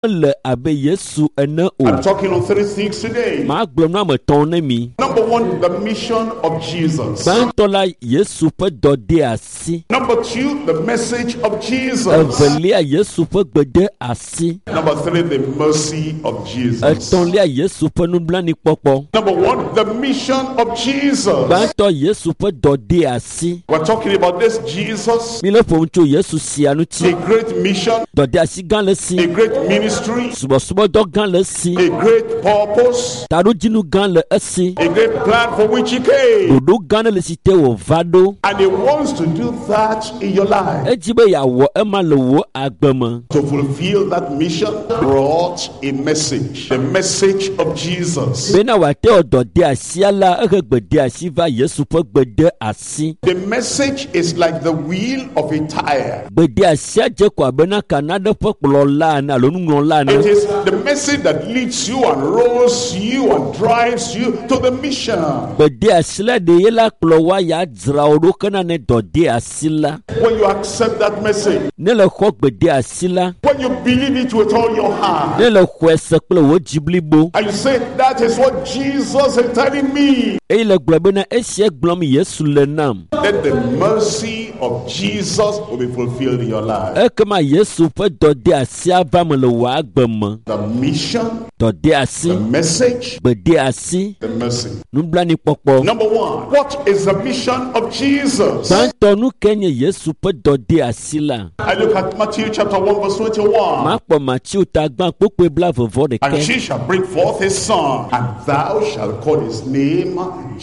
le abe Yesu ene o. I'm talking on 3 things today. Ma gblɔm na me tɔn ne mi. Number 1, the mission of Jesus. Gbãtɔ la Yesu ƒe dɔ de asi. Number 2, the message of Jesus. Evelia Yesu ƒe gbede asi. Number 3, the mercy of Jesus. Etɔ̃lia Yesu ƒe nublanuikpɔkpɔ. Number 1, the mission of Jesus. Gbãtɔ Yesu ƒe dɔ de asi. We're talking about this Jesus, Mi le ƒom tso Yesu sia a ŋuti. great mission, Dɔ de asi gã le si. a great ministry, Subɔsubɔdɔ gã le si. a great purpose, Taɖodzinu gã le esi. a great plan for which he came. Ɖoɖo gã ne le si te wòva ɖo. And he wants to do that in your life. Edzi be yeawɔ ema le wò agbe me. To fulfill that mission brought a message, the message of Jesus. Bena wòate wɔ dɔ de asia la, ehe gbe de asi va Yesu ƒe gbe de asi. The message is like the wheel of a tire. Gbe de asia dze ko abena kana ɖe ƒe kplɔla ene alo nuŋlɔla It ene. is the message that leads you and rolls you and drives you to the mission. Gbe de asi la ɖe ye la kplɔ wa ya dzra wo ɖo kena ne dɔ de asi la. When you accept that message, Ne le xɔ gbe de asi la, when you believe it with all your heart, ne le xɔe se kple wò dzi blibo. and you say, that is what Jesus is telling me, Eye le gblɔ bena esia gblɔm Yesu le nam. then the mercy of Jesus will be fulfilled in your life. Ekema Yesu ƒe dɔ de asia va me le wò agbe me. The mission, Dɔ de asi, the message, gbe de asi, the mercy. nublanuikpɔkpɔ. Number 1, what is the mission of Jesus? Gbãtɔ nu ke nye Yesu ƒe dɔ de asi la. I look at Matthew chapter 1 verse 21. Makpɔ Matthew ta gbã kpokpoe blavevɔ And ɖeke. she shall bring forth a son, and thou shalt call his name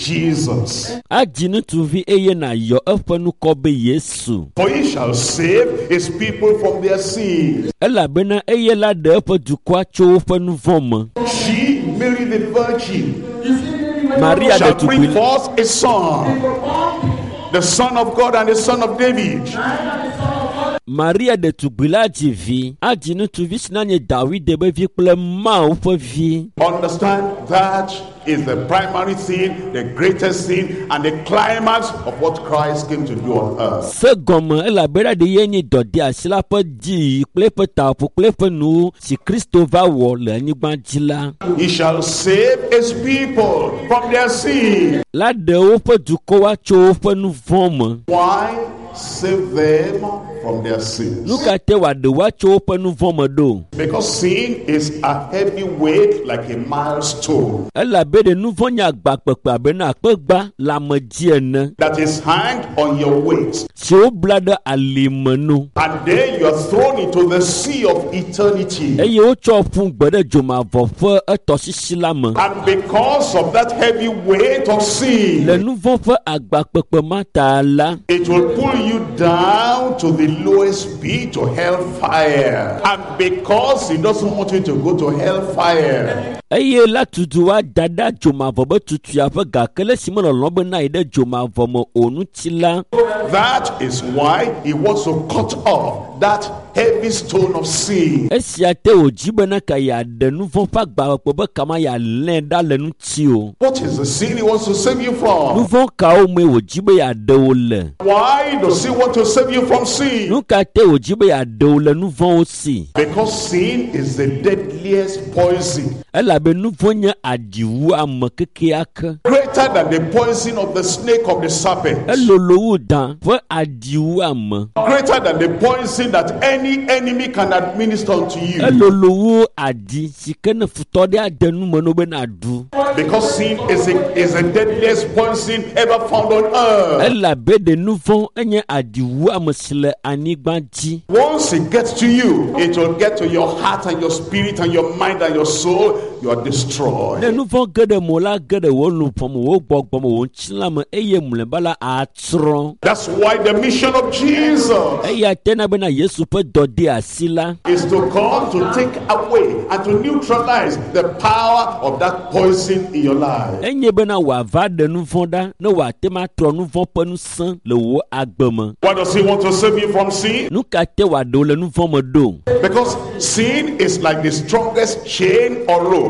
Jesus. Adzi ŋutsuvi eye nàyɔ eƒe nukɔ be Yesu. For he shall save his people from their sins. Elabena eye la ɖe eƒe dukɔa tso woƒe nu vɔ̃ me. She, Mary the Virgin, Maria shall bring ɖetugbi forth a son, the Son of God and the Son of David. Maria ɖetugbi la dzi vi. Adzi ŋutsuvi si na nye Dawide be vi kple Mawu ƒe vi. Understand that is the primary thing, the greatest thing, and the climax of what Christ came to do on earth. Se gɔme elabena ɖe ye nye dɔ de asi la ƒe dzi kple eƒe taƒo kple eƒe nu si Kristo va wɔ le anyigba dzi la. He shall save his people from their sin. La ɖe woƒe dukɔwoa tso woƒe nu vɔ̃ me. Why? Save them from their sins. Nu ka te wòaɖe woatso woƒe nu vɔ̃ me ɖo? Because sin is a heavy weight like a milestone Elabena nu vɔ̃ nye agbakpekpe abena akpegba le ame dzi ene. that is hanged on your waist. Si wobla ɖe alime nu. And then you are thrown into the sea of eternity. Eye wotsɔ ƒu gbe ɖe dzomavɔ ƒe etɔsisi la me. And because of that heavy weight of Le sin, nu vɔ̃ ƒe agbakpekpe ma ta la, it will pull you down to the lowest pit, to hellfire. And because he doesn't want you to go to hellfire, eye la tutu wa da ɖe dzomavɔ be tutua ƒe gake le si me lɔlɔ̃ be na yi ɖe dzomavɔ me o ŋuti la. that is why he wants to cut off that heavy stone of sin. Esia te wòdzi bena ka yeaɖe nu vɔ̃ ƒe agbakpekpe be kama yealẽ ɖa le ŋuti o. What is the sin he wants to save you Nu from? vɔ̃ kawo me wòdzi be yeaɖe wo le? Why does he want to save you from sin? Nu ka te wòdzi be yeaɖe wo le nu vɔ̃wo si? Because sin is the deadliest poison, Elabe nu vɔ̃ nye aɖiwu ame kekeake. greater than the poison of the snake of the serpent, Elolo wu dã ƒe aɖiwu ame. greater than the poison that any enemy can administer unto you. Elolo wu aɖi si ke ne futɔ ɖe ade nu me no be naɖu. Because sin is the deadliest poison ever found on earth. Elabe ɖe nu vɔ̃ enye aɖiwu ame si le anyigba dzi. Once it gets to you, it will get to your heart and your spirit and your mind and your soul. You are destroyed. Ne nu vɔ̃ ge ɖe mo la ge ɖe wò luƒɔ me, wò gbɔgbɔ me, wò ŋutilã me eye mlɔeba la atsrɔ̃. That's why the mission of Jesus Eya tena bena Yesu ƒe dɔ de asi la. is to come to take away and to neutralize the power of that poison in your life. Enye bena wòava ɖe nu vɔ̃ ɖa ne wòate ma trɔ nu vɔ̃ ƒe ŋusẽ le wò agbe me. Why does he want to save you from sin? Nu ka te wòaɖe wo le nu vɔ̃ me ɖo? Because sin is like the strongest chain or rope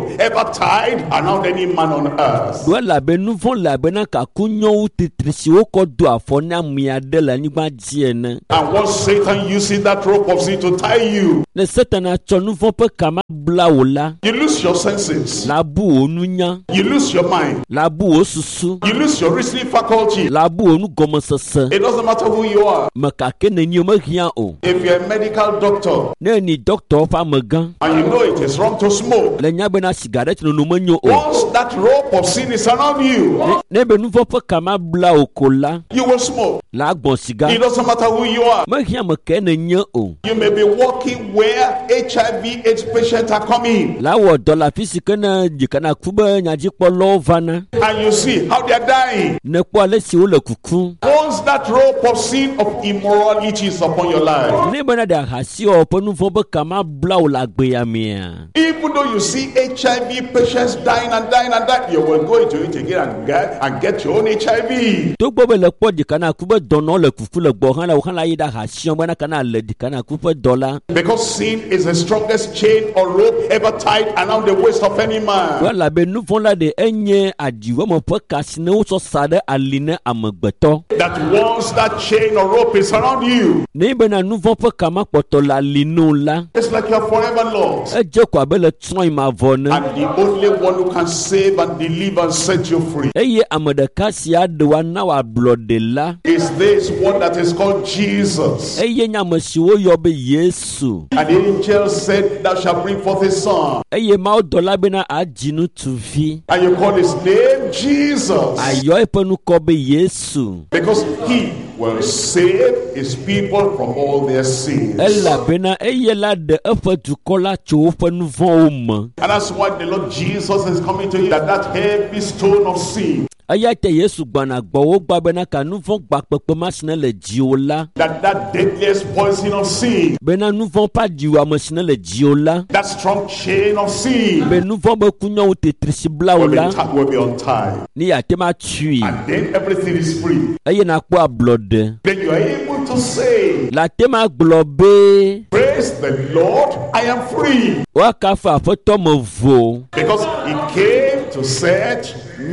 rope ever tied around any man on earth. Do la be nu von la be na ka kunyo titrisi o ko do afoni amia de la nigba die ne. And once Satan uses that rope of sin to tie you, Ne Satan a cho nu von pe kama bla ola. you lose your senses, La bu onunya, you lose your mind, la bu osusu, you lose your reasoning faculty. la bu onu gomo sese. It doesn't matter who you are. Me ka ke ne ni o me hia o. If you're a medical doctor Ne ni doctor fa megan. and you know it is wrong to smoke, Le nya be na cigarette no no manyo o. once that rope of sin is around you, Ne be nu von pe kama bla o kola. you will smoke. La gbon It cigar. doesn't matter who you are. Me hia me ke ne nye o. You may be walking where HIV/AIDS patients are coming, La wo dollar fisike na jikana kube nyaji polo vana. and you see how they are dying. Ne kwa le si o le kuku. Once that rope of sin of immorality is upon your life, Ne bana da hasi o ponu fo be kama bla o la gbe ya mia. even though you see HIV patients dying and dying and dying, you will go into it again and get your own HIV. To gbo be le po jikana kube dono le kuku le gbo han la yi da hasi o bana kana le jikana kube dollar. Because sin is the strongest chain or rope ever tied around the waist of any man. Wala be nu fon la de enye adiwo mo pe kasine o so sade aline amegbeto. That once that chain or rope is around you, Ne be na nu fon pe kama poto la linu la. it's like you are forever lost. E je kwa be le tson ma vone. And the only one who can save and deliver and set you free Eye amedeka si ade wa na wa blode la. is this one that is called Jesus. Eye nyame si wo yo be Yesu. And the angel said, thou shalt bring forth a son, Eye ma o dola be na ajinu tuvi. and you call his name Jesus, Ayo epenu ko be Yesu. because he will save his people from all their sins. Ela be na eye la de efe dukola cho penu von o me. And that's why the Lord Jesus is coming to you, that heavy stone of sin, Aya te Yesu gbana gbo wo gba be na ka nu von gba pepe masine le ji o la. that deadliest poison of sin, Be na nu von pa di wa masine le ji o la. that strong chain of sin Be nu von be kunyo o tetrisi bla o la. will be untied. Ni ya te ma tui. And then everything is free. Eye na kwa blode. Then you are able to say, La te ma globe. praise the Lord, I am free. Wa ka fa foto mo vo. Because he came to set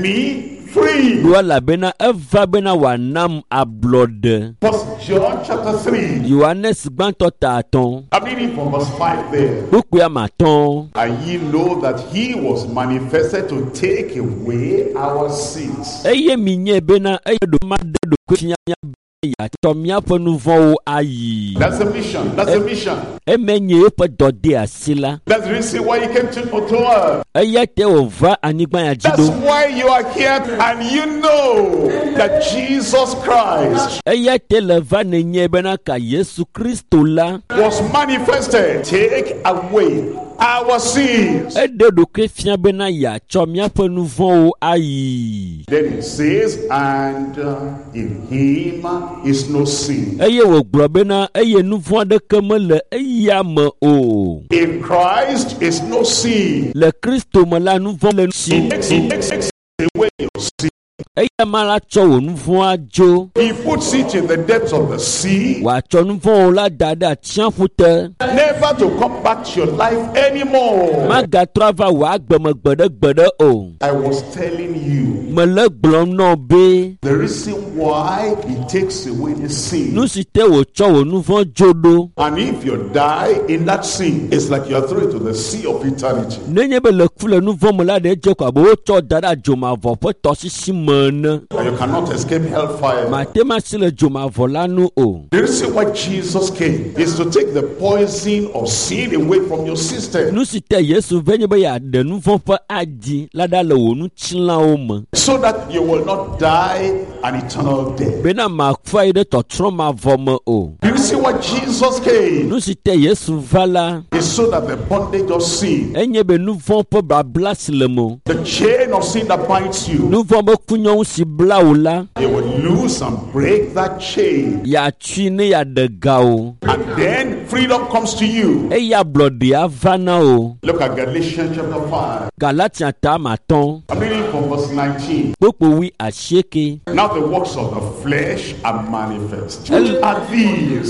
me free. Dua la bena eva bena wa nam ablode. First John chapter 3. Yohanes gbanto taton. I'm reading from verse 5 there. Buku ya maton. And ye know that he was manifested to take away our sins. Eye minye bena eye do ma de do kuchinya ya tomia ponu vo ayi. That's the mission. That's the mission. Emenye pe dode asila. That's the reason why you came to earth. Eye te ova anigba ya That's jido. why you are here, and you know that Jesus Christ Eye te leva nenye bena ka Yesu Kristo la. was manifested. Take away our sins. Ede do ke fia bena ya tomia ponu vo ayi. Then it says, and in him is no sin. Eye wo gblɔ bena eye nu vɔ̃ aɖeke mele eya me o. In Christ is no sin. Le Kristo me la nu vɔ̃ le He takes away your sin. eya ma la tsɔ wò nu vɔ̃ adzo. He puts it in the depths of the sea, Wòatsɔ nu vɔ̃ la da ɖe atsiaƒu te. never to come back to your life anymore. Magatrɔ ava wò agbeme gbeɖe o. I was telling you Mele gblɔm nɔ be the reason why he takes away the sin. nu si te wòtsɔ wò nu vɔ̃ dzo ɖo. And if you die in that sin, it's like you are thrown into the sea of eternity. Nenye be le ku le nu vɔ̃ me la ɖe edze ko abe wotsɔ da ɖe adzomavɔ ƒe tɔsisi me ene. And you cannot escape hellfire. Mate ma si le dzomavɔ la nu o. The reason why Jesus came is to take the poison of sin away from your system, Nu si te Yesu ve nye be yeaɖe nu vɔ̃ ƒe adi la ɖa le wò nutsilawo me. so that you will not die an eternal death. Bena makua yi ɖe tɔtrɔ mavɔ me o. The reason why Jesus came Nu si te Yesu va la, is so that the bondage of sin, enye be nu vɔ̃ ƒe babla si le me. the chain of sin that binds you, Nu vɔ̃ be kunyɔnu si bla wo la, you will loose and break that chain. yeatui ne yeaɖe ga o. And then freedom comes to you. Eya ablɔɖe ava na o. Look at Galatians chapter 5. Galatia ta matɔn. I'm reading from verse 19. Kpokpowi asieke. Now the works of the flesh are manifest. What are these?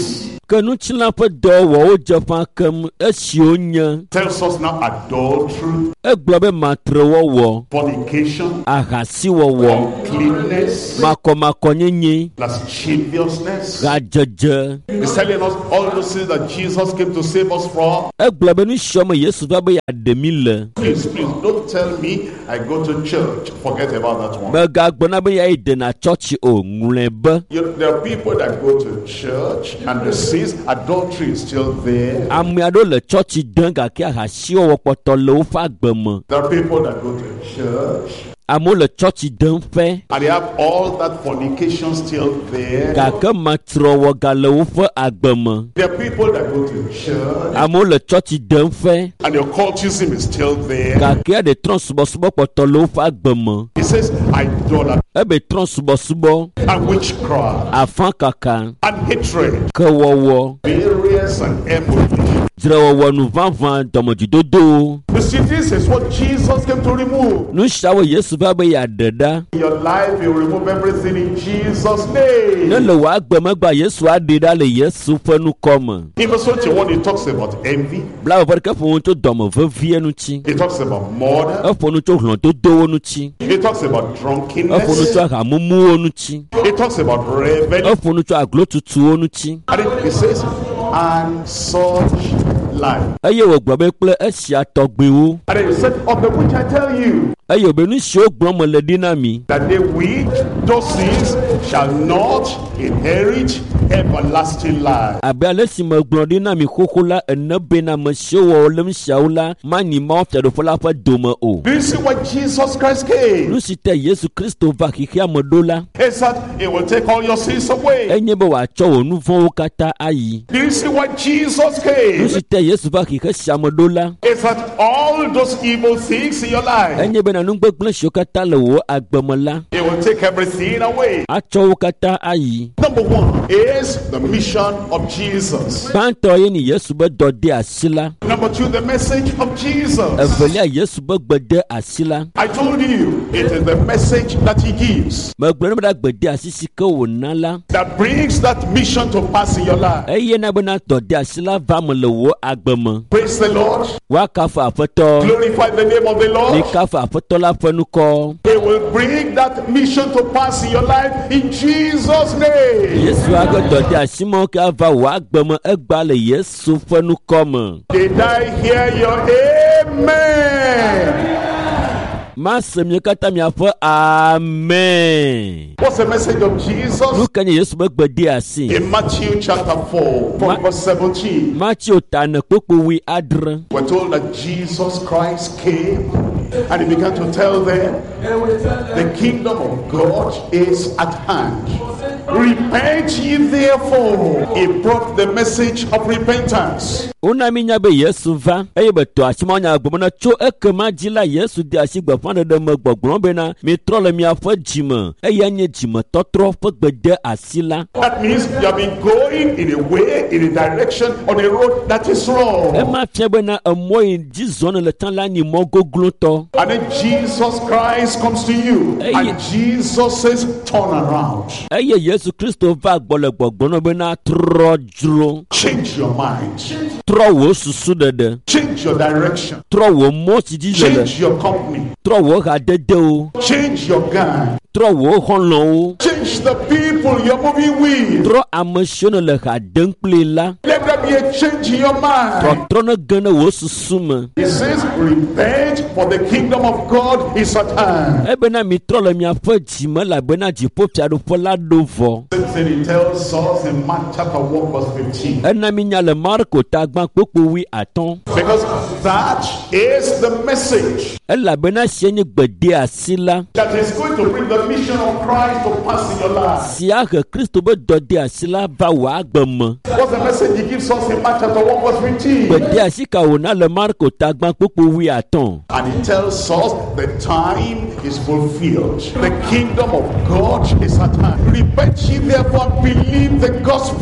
ke nutsila ƒe dɔwɔwɔwo dze ƒã kem esiwo nye. Tells us now adultery, Egblɔ be matrewɔwɔ, fornication, ahasiwɔwɔ, uncleanness, makɔmakɔnyenye, lasciviousness. gadzedze. He's telling us all those things that Jesus came to save us from. Egblɔ be nusiɔme Yesu va be yeaɖe mi le. Please, don't tell me I go to church. Forget about that one. Megagblɔna be yeayi dena tsɔtsi o, ŋlɔe be. There are people that go to church and the sins, adultery is still there. Ame aɖewo le tsɔtsi dem gake ahasiwɔwɔ kpɔtɔ le woƒe agbe me. There are people that go to church Amewo le tsɔtsi dem ƒe and they have all that fornication still there. gake matrɔwɔ gale woƒe agbe me. There are people that go to church Amewo le tsɔtsi dem ƒe and the occultism is still there. gake eɖe trɔ subɔsubɔ kpɔtɔ le woƒe agbe me. He says idolatry Ebe trɔ subɔsubɔ, and witchcraft afãkaka, and hatred, kewɔwɔ, various and emulation. dzrewɔwɔ, nuʋaʋã, dɔmedzoedodo. You see, this is what Jesus came to remove. Nu siawo Yesu va be yeaɖe ɖa. In your life, you remove everything in Jesus' name. Ne le wò agbe megba Yesu aɖe ɖa le Yesu ƒe nukɔme. In verse 21, he talks about envy. Bla ƒe ɖeke ƒo nu tso dɔmevevie ŋuti. He talks about murder. Eƒo nu tso hlɔdodowo ŋuti. He talks about Eƒo nu drunkenness. tso ahamumuwo ŋuti. He talks about revelry. Eƒo nu tso aglotutuwo ŋuti. And he says, and such like. Eye wògblɔ be kple esia tɔgbiwo. And then he said, of the which I tell you, Eye wòbe nu siwo gblɔm mele ɖi na mi. that they which those sins shall not inherit everlasting life. Abe ale si megblɔ ɖi na mi xoxo la ene bena ame siwo wɔ le nu siawo la manyi Mawu fiaɖoƒe la ƒe dome o. Do you see why Jesus Christ came? Nu si te Yesu Kristo va xixea me ɖo la, Is that he will take all your sins away. enye be wòatsɔ wò nu vɔ̃wo katã ayi. Do you see why Jesus Nu came? si te Yesu va xixe sia me ɖo la, Is that all those evil things in your life, enye bena nu gbegblẽ siwo katã le wò agbe me la, he will take everything away. atsɔ wo katã ayi. Number one is the mission of Jesus. Gbãtɔ ye ni Yesu be dɔ de asi la. Number two, the message of Jesus. Evelia Yesu be gbe de asi la. I told you, it is the message that he gives Megblɔ ne be ɖa gbe de asi si ke wòna la. that brings that mission to pass in your life. Eye na bena dɔ de asi la va me le wò agbe me. Praise the Lord. Woakafu Aƒetɔ. Glorify the name of the Lord. Mikafu Aƒetɔ la ƒe nukɔ. He will bring that mission to pass in your life in Jesus' name. Yesu age dɔ de asi mawo ke ava wò agbe me egba le Yesu ƒe nukɔ me. Did I hear your amen? Mase mi katã miaƒe amen. What's the message of Jesus? Nu ke nye Yesu be gbe de asi. In Matthew chapter 4, from verse 17, Matthew ta ne kpokpo wi adre. we're told that Jesus Christ came and he began to tell them, the kingdom of God is at hand. Repent ye therefore. He brought the message of repentance. Wona mi nya be Yesu va eye be tɔ asi mawo nya gbɔmɔ na tso ekema dzi la Yesu de asi gbeƒãɖeɖe me gbɔgblɔm bena mitrɔ le miaƒe dzime eya nye dzimetɔtrɔ ƒe gbede asi la. That means you have been going in a way, in a direction, on a road that is wrong. Ema fia bena emɔ yi dzi zɔn le tsã la nye mɔ goglotɔ. And then Jesus Christ comes to you and Jesus says, turn around. Eye Yesu Kristo va gbɔ le gbɔgblɔm bena trɔ dzro. Change your mind. Trɔ wò susu ɖeɖe. Change your direction. Trɔ wò mɔ si dzi le le. Change your company. Trɔ wò hadedewo. Change your gang. Trɔ wò xɔlɔ̃wo. Change the people you're moving with. Trɔ ame siwo ne le ha dem kpli la. Let there be a change in your mind. Trɔ ne ge ne wò susu me. He says, repent, for the kingdom of God is at hand. Ebena mitrɔ le miaƒe dzime elabena dziƒofiaɖoƒe la ɖo vɔ. Same thing he tells us in Mark chapter 1 verse 15. Ena mi nya le Marko ta gbã kpokpo wi atɔ̃. Because that is the message Elabena sie nye gbede asi la. that is going to bring the mission of Christ to pass in your life. Sia he Kristo be dɔ de asi la va wò agbe me. What's the message he gives us in Mark chapter 1 verse 15? Gbede asi ka wòna le Marko ta gbã kpokpo wi atɔ̃. And he tells us the time is fulfilled. The kingdom of God is at hand. Repent ye therefore, believe the gospel.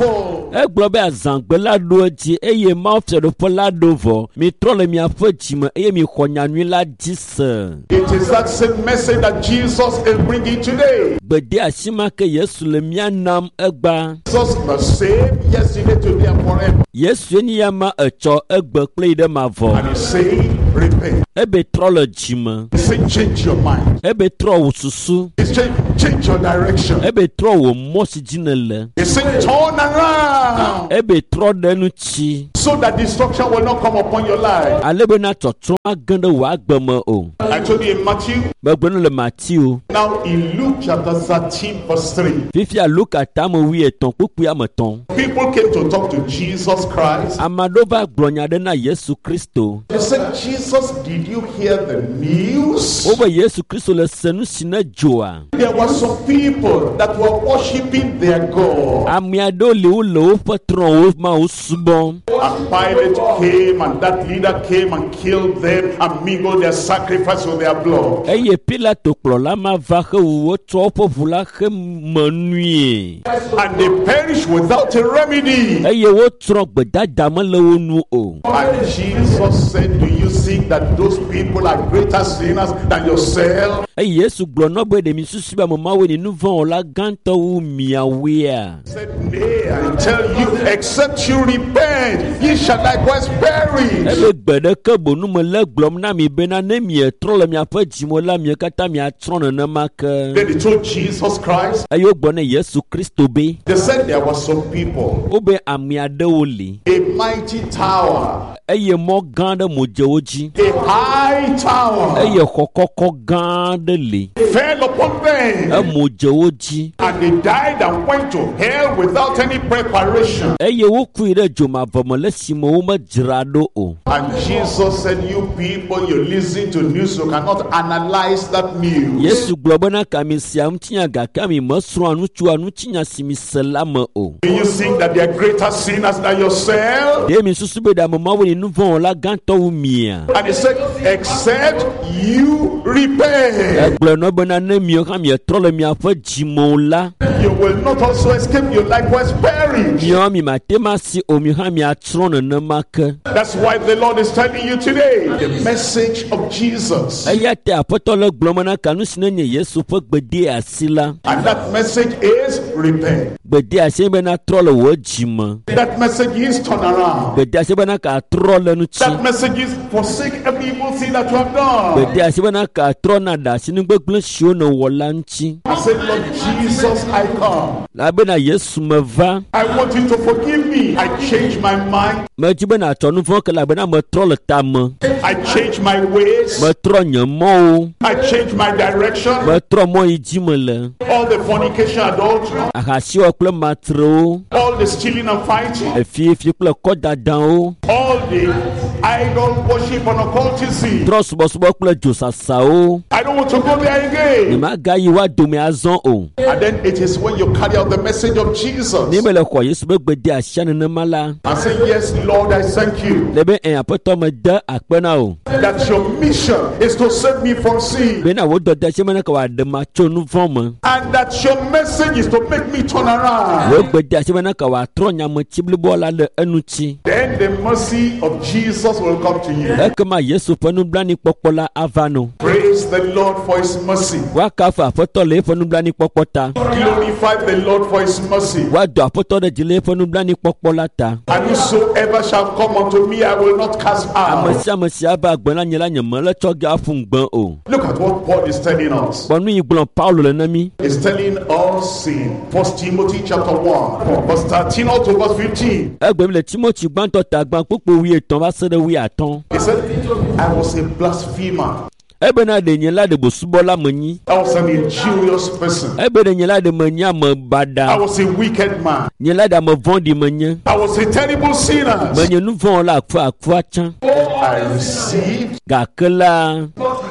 Egblɔ be azãgbe la ɖo edzi eye mawufiaɖuƒe la ɖo vɔ. Mitrɔ le miaƒe dzime eye mixɔ nyanyui la dzi se. It is that same message that Jesus is bringing today. Gbede asi ma ke Yesu le mia nam egba. Jesus the same yesterday, today, and forever. Yesu ni ya ma etsɔ egbe kple yi ɖe mavɔ. And he's saying, repent. Ebe trɔ le dzime. He said, change your mind. Ebe trɔ wò susu. He said, change your direction. Ebe trɔ wò mɔ si dzi nèle. He said, turn around. Ebe trɔ ɖe nu tsi. So that destruction will not come upon your life. Ale bena tsɔtsrɔ̃ agẽ ɖe wò agbe me o. I told you in Matthew. Begbe nu le Matthew. Now in Luke chapter 13 verse 3. Fifia Luka tame wi etɔ̃ kpukpui ame tɔ̃. People came to talk to Jesus Christ. Ame aɖewo va gblɔ nya ɖe na Yesu Kristo. They said, Jesus, did you hear the news? Wobe Yesu Kristo le se nu si ne dzoa. There were some people that were worshiping their God. Ame aɖewo li wo le woƒe trɔ̃wo ma wo subɔm. And Pilate came, and that leader came and killed them and mingled their sacrifice with their blood. Eye Pilato kplɔla ma va he wotsɔ woƒe ʋu la he me nui. And they perished without a remedy. Eye wotrɔ gbedada me le wo nu o. And Jesus said, do you think that those people are greater sinners than yourself? Eye Yesu gblɔ nɔ be ɖe mi susu be amewo ni nu vɔ̃ wɔla gãtɔ wu miawoea. He said, nay, I tell you, except you repent, ye shall likewise perish. Ebe gbe ɖeke bonu me le gblɔm na mi bena ne mietrɔ le miaƒe dzime la mie katã miatrɔ nenema ke. Then they told Jesus Christ. Eye wogblɔ ne Yesu Kristo be. They said there were some people. Wobe ame aɖewo li. A mighty tower. Eye mɔ gã ɖe mo dze wo dzi. A high tower. Eye xɔ kɔkɔ gã ɖe li. Fell upon them. Emo dze wo dzi. And they died and went to hell without any preparation. Eye wokui ɖe dzomavɔ me le si me womedzra ɖo o. And Jesus said, you people, you listen to news, you cannot analyze that news. Yesu gblɔ bena kami sia ŋutinya gake ami mesrɔ̃a nutsoa nutsinya si mi se la me o. Do you think that they are greater sinners than yourself? Ɖe mi susu be ɖe amemawo ni nu vɔ̃ wɔla gãtɔ wu mia. And he said, except you repent, Egblɔ nɔ bena ne miawo hã mietrɔ le miaƒe dzimewo la. you will not also escape, you likewise perish. Miawo mi mate ma si o mi hã miatrɔ nenema ke. That's why the Lord is telling you today the message of Jesus. Eya te aƒetɔ le gblɔm na kanu si ne nye Yesu ƒe gbede asi la. And that message is repent. Gbede asi bena trɔ le wò dzime. That message is turn around. Gbede asi bena ka trɔ le nu tsi. That message is forsake every evil thing that you have done. Gbede asi bena ka trɔ na ɖe asi nu gbegblẽ siwo ne wɔ la ŋuti. I said, Lord Jesus, I come. La bena Yesu me va. I want you to forgive me. I change my mind. Medzi bena atsɔ nu vɔ̃ ke la bena metrɔ le ta me. I change my ways. Metrɔ nye mɔwo. I change my direction. Metrɔ mɔ yi dzi me le. All the fornication, adultery, Ahasiwɔ kple matrewo. all the stealing and fighting, Efiefi kple kɔdadawo. all the idol worship and occultism. Trɔ subɔsubɔ kple dzosasawo. I don't want to go there again. Nyemagayi wa dome azɔ o. And then it is when you carry out the message of Jesus Ne mele xɔ Yesu be gbede asia nenema la. and say, yes, Lord, I thank you Le be aƒetɔ me de akpe na o. that your mission is to save me from sin. Bena wo dɔde se mena ka wòaɖe ma tso nu vɔ̃ me. And that your message is to make me turn around. Wo gbede asi bena ka wòatrɔ nyameti blibo la le eŋuti. Then the mercy of Jesus will come to you. Ekema Yesu ƒe nublanuikpɔkpɔ la ava no. Praise the Lord for his mercy. Woakafu aƒetɔ le eƒe nublanuikpɔkpɔ ta. Glorify the Lord for his mercy. Woado aƒetɔ ɖe dzi le eƒe nublanuikpɔkpɔ la ta. And whosoever shall come unto me, I will not cast Ame out. sia ame si ava agbe na nye la nye mele tsɔ ge afu ŋgbẽ o. Look at what Paul is telling us. Kpɔ nu yi gblɔ Paulo le na mi. He's telling us in 1 Timothy chapter 1, verse 13 out to verse 15. Egbe mi le Timothy gbãtɔ ta gbã kpukpu 13 va se ɖe 15. He said, I was a blasphemer. Ebena ɖe nye la ɖe bosubɔla menyi. I was an injurious person. Ebe ɖe nye la ɖe menye ame I bada. was a wicked man. Nye la ɖe ame vɔ̃ɖi menye. I was a terrible sinner. Menye nu vɔ̃ la akua tsã. I received. Gake la,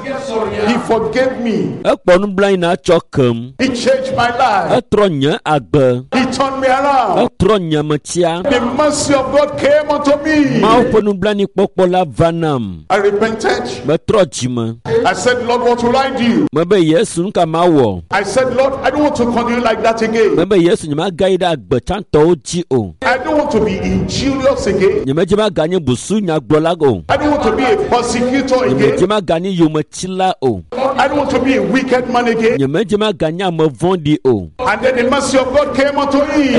He forgave me. ekpɔ nublanui na tsɔ kem. He changed my life. Etrɔ nye agbe. He turned me around. The mercy of God came unto me. I repented. I said, Lord, what will I do? I said, Lord, I don't want to continue like that again. I don't want to be injurious again. I don't want to be a persecutor again. I don't want to be a wicked man again. And then the mercy of God came unto me.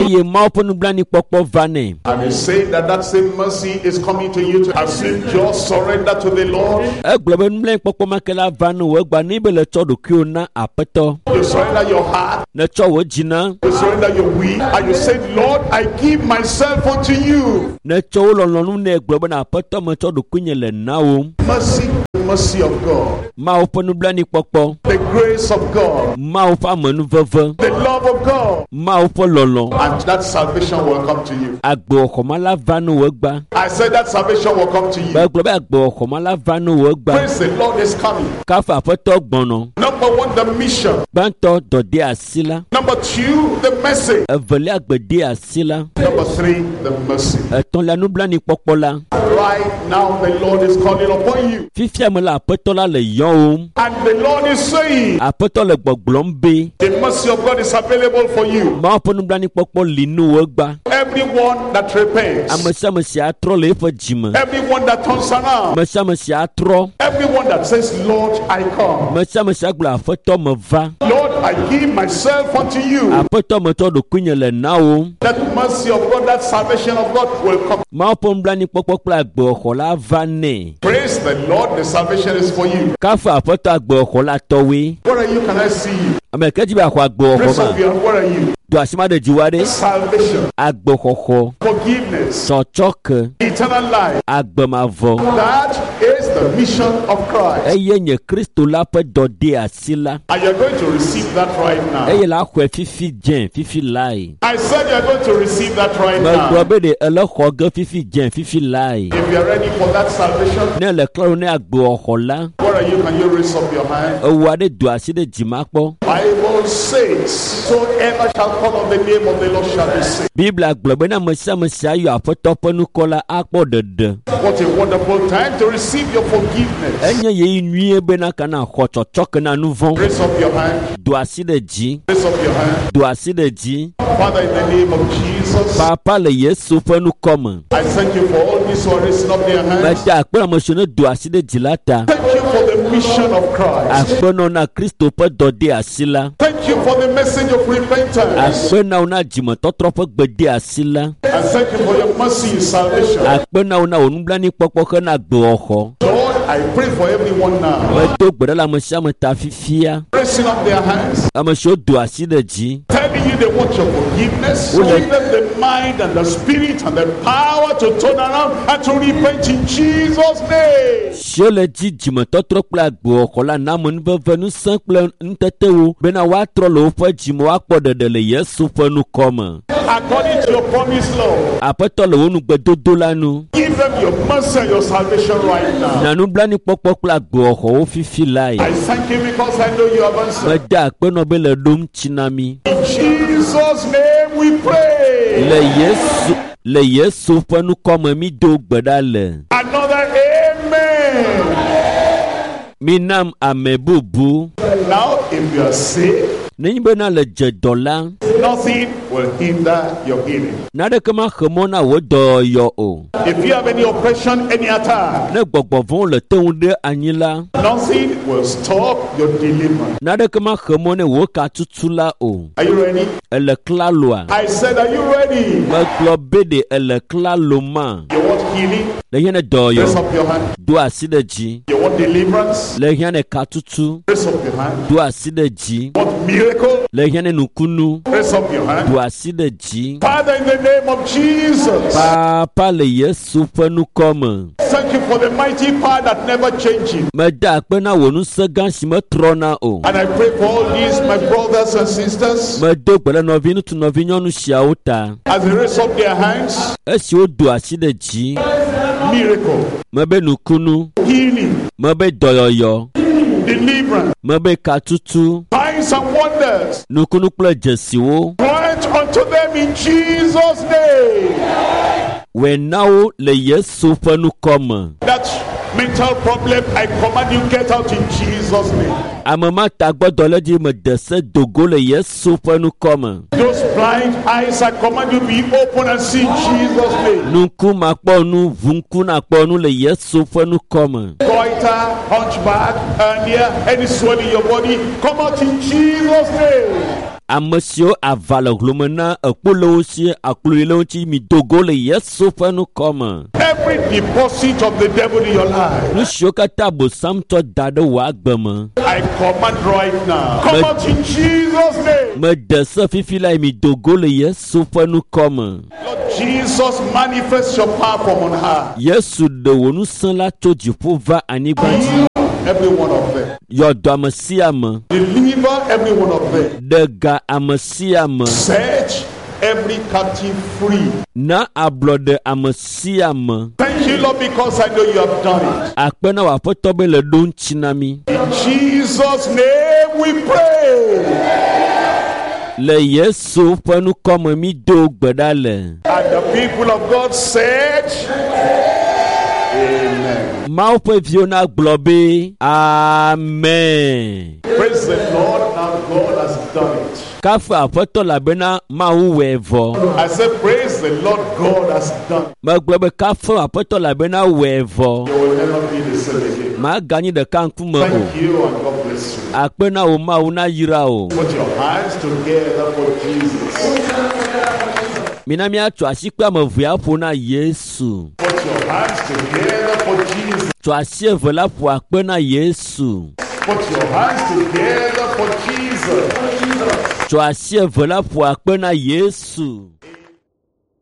And he said that same mercy is coming to you as you just surrender to the Lord. You surrender your heart. You surrender your will. And you say, Lord, I give myself unto you. Mercy of God. The grace of God. The love of God. And that salvation will come to you. I said that salvation will come to you. Praise the Lord is coming. Number one, the mission. Number two, the message. Number three, the mercy. Right now, the Lord is calling upon you. And the Lord is saying, the mercy of God is available for you. Everyone that repents, everyone that turns around, everyone that says, Lord, I come. Lord, I give myself unto you. That mercy of God, that salvation of God will come. Praise the Lord, the salvation is for you. Where are you? Can I see you? Praise of you. Where are you? Salvation, forgiveness, eternal life. That is the mission of Christ. And you're going to receive that right now. I said you're going to receive that right now. If you're ready for that salvation, where are you? Can you raise up your hand? Bible says, whosoever shall call on the name of the Lord shall be saved. What a wonderful time to receive your forgiveness. Raise up your hand. Raise up your hand. Father, in the name of Jesus, I thank you for all these who are raising up their hands. Thank you for the mission of Christ. Thank you for the message of repentance. And thank you for your mercy and salvation. Lord, I pray for everyone now, raising up their hands, telling you they want your forgiveness, giving them the mind and the spirit and the power to turn around and to repent in Jesus' name. According to your promise, Lord, give them your mercy and your salvation right now. I thank you because I know you have answered. In Jesus' name we pray. Another amen. Now, if you are sick, nothing will hinder your healing. If you have any oppression, any attack, nothing will stop your deliverance. Are you ready? I said, are you ready? You want healing? Raise up your hand. You want deliverance? Raise up your hand. You want miracle? Raise up your hand. Father, in the name of Jesus, thank you for the mighty power that never changes. And I pray for all these, my brothers and sisters, as they raise up their hands, miracle, healing, deliverance, signs and wonders, right unto them in Jesus' name. When now le Yesu fenu come. That mental problem, I command you, get out in Jesus' name. Amama tagbodo le di me dese dogo le Yesu fenu come. Those blind eyes, I command you, be open and see Jesus' name. Nunku makponu, vunku nakponu le Yesu fenu come. Goiter, hunchback, hernia, any swelling in your body, come out in Jesus' name. Amesio avala glumena akpolosi aklulonchi mi dogo le Yesu fenu come. Every deposit of the devil in your life, Nu shokata bo samto dado wa gbema. I command right now, come out in Jesus' name. Me dese fifila mi dogo le Yesu fenu come. Lord Jesus, manifest your power from on high. Yesu de wonu san la to jipo va anigbanti. Every one of them. Yodo amasiam. Deliver every one of them. Dega amasiam. Set every captive free. Na ablode amasiam. Thank you, Lord, because I know you have done it. Akpena wa fotobe le don chinami. In Jesus' name we pray. Le Yesu fenu come mi do gbedale. And the people of God said, Amen. Mao pe viona globe. Amen. Praise the Lord, now God has done it. Kafa foto la bena ma wevo. I said, praise the Lord, God has done it. Ma globe kafa foto la bena wevo. You will never be the same again. Ma gagné de kanku me o. Thank you and God bless you. Akpena o ma una yira o. Put your hands together for Jesus. Minami atu asikpe amevia po na Yesu. Put your hands together for Jesus. Tu asievo la po akpena Yesu. Put your hands together for Jesus. Tu asievo la po akpena Yesu.